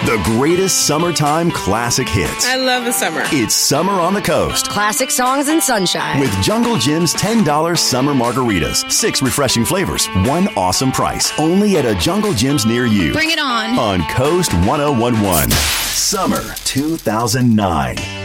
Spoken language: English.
The greatest summertime classic hits. I love the summer. It's Summer on the Coast. Classic songs and sunshine. With Jungle Jim's $10 summer margaritas. 6 refreshing flavors. 1 awesome price. Only at a Jungle Jim's near you. Bring it on. On Coast 1011. Summer 2009.